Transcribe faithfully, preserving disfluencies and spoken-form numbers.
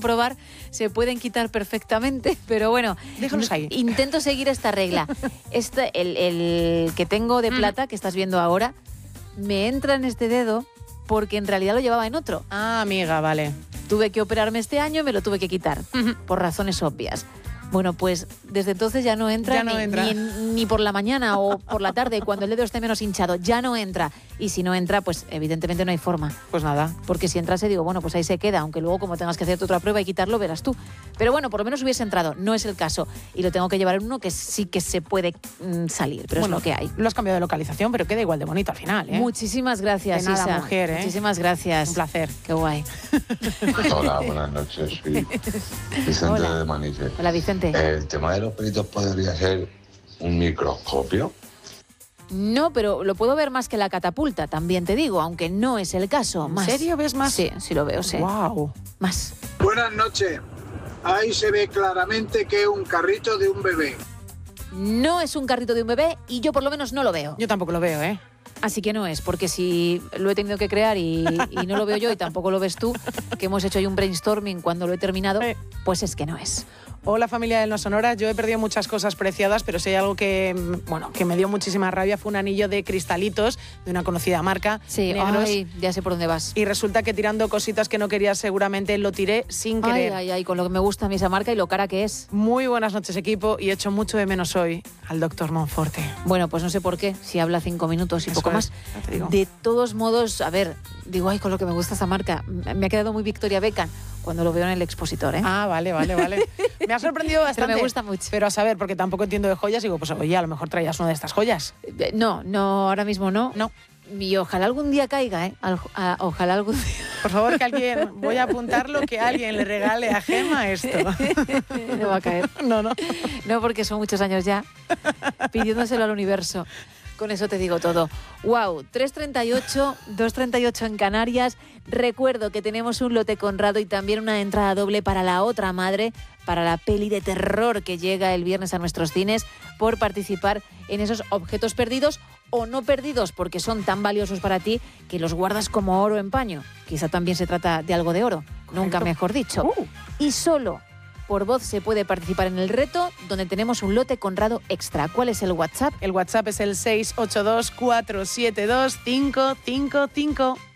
comprobar, se pueden quitar perfectamente, pero bueno, déjalos ahí. Intento seguir esta regla. Este, el, el que tengo de plata, que estás viendo ahora, me entra en este dedo porque en realidad lo llevaba en otro. Ah, amiga, vale. Tuve que operarme este año y me lo tuve que quitar, uh-huh. por razones obvias. Bueno, pues desde entonces ya no entra, ya no ni, entra. Ni, ni por la mañana o por la tarde, cuando el dedo esté menos hinchado, ya no entra. Y si no entra, pues evidentemente no hay forma. Pues nada. Porque si entrase, digo, bueno, pues ahí se queda, aunque luego como tengas que hacerte otra prueba y quitarlo, verás tú. Pero bueno, por lo menos hubiese entrado, no es el caso. Y lo tengo que llevar en uno que sí que se puede mm, salir, pero bueno, es lo que hay. Lo has cambiado de localización, pero queda igual de bonito al final, ¿eh? Muchísimas gracias, de nada, Isa. mujer, ¿eh? Muchísimas gracias. Un placer. Qué guay. Hola, buenas noches. Soy Vicente Hola. de Manises. Hola, Vicente. El tema de los peritos podría ser un microscopio. No, pero lo puedo ver más que la catapulta, también te digo, aunque no es el caso. ¿En más. serio ves más? Sí, sí lo veo, sí. Wow. Más. Buenas noches. Ahí se ve claramente que es un carrito de un bebé. No es un carrito de un bebé y yo por lo menos no lo veo. Yo tampoco lo veo, ¿eh? Así que no es, porque si lo he tenido que crear y, y no lo veo yo y tampoco lo ves tú, que hemos hecho ahí un brainstorming cuando lo he terminado, pues es que no es. Hola, familia del No Sonora. Yo he perdido muchas cosas preciadas, pero si hay algo que, bueno, que me dio muchísima rabia fue un anillo de cristalitos de una conocida marca, sí, negros. Ay, ya sé por dónde vas. Y resulta que tirando cositas que no quería seguramente lo tiré sin querer. Ay, ay, ay, con lo que me gusta a mí esa marca y lo cara que es. Muy buenas noches, equipo, y echo mucho de menos hoy al doctor Monforte. Bueno, pues no sé por qué, si habla cinco minutos y Eso poco es, más. ya te digo. De todos modos, a ver, digo, ay, con lo que me gusta esa marca, me ha quedado muy Victoria Beckham cuando lo veo en el expositor, ¿eh? Ah, vale, vale, vale. Me ha sorprendido bastante. Pero me gusta mucho. Pero a saber, porque tampoco entiendo de joyas, digo, pues oye, a lo mejor traías una de estas joyas. No, no, ahora mismo no. No. Y ojalá algún día caiga, ¿eh? Al, a, ojalá algún día. Por favor, que alguien, voy a apuntarlo, que alguien le regale a Gema esto. No va a caer. No, no. No, porque son muchos años ya pidiéndoselo al universo. Con eso te digo todo. Wow, tres treinta y ocho, dos treinta y ocho en Canarias. Recuerdo que tenemos un lote Conrado y también una entrada doble para La Otra Madre, para la peli de terror que llega el viernes a nuestros cines, por participar en esos objetos perdidos o no perdidos, porque son tan valiosos para ti que los guardas como oro en paño. Quizá también se trata de algo de oro, correcto, nunca mejor dicho. Uh. Y solo por voz se puede participar en el reto, donde tenemos un lote Conrado extra. ¿Cuál es el WhatsApp? El WhatsApp es el seis ocho dos, cuatro siete dos, cinco cinco cinco.